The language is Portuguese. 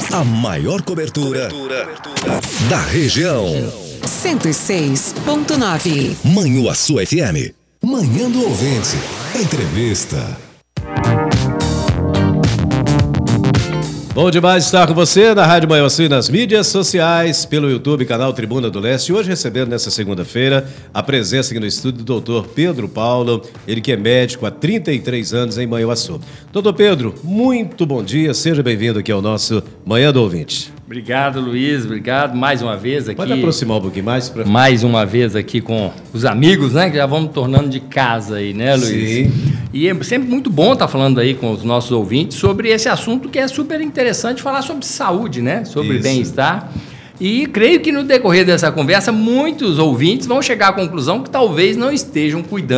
A maior cobertura da região. 106.9. Manhuaçu FM. Manhã do Ouvinte. Entrevista. Bom demais estar com você na Rádio Manhuaçu e nas mídias sociais, pelo YouTube, canal Tribuna do Leste. Hoje recebendo nessa segunda-feira a presença aqui no estúdio do Dr. Pedro Paulo, ele que é médico há 33 anos em Manhuaçu. Doutor Pedro, muito bom dia, seja bem-vindo aqui ao nosso Manhã do Ouvinte. Obrigado, Luiz, obrigado mais uma vez aqui. Pode aproximar um pouquinho mais? Mais uma vez aqui com os amigos, né, que já vamos tornando de casa aí, né, Luiz? Sim. E é sempre muito bom estar falando aí com os nossos ouvintes sobre esse assunto que é super interessante, falar sobre saúde, né, sobre bem-estar. E creio que no decorrer dessa conversa, muitos ouvintes vão chegar à conclusão que talvez não estejam cuidando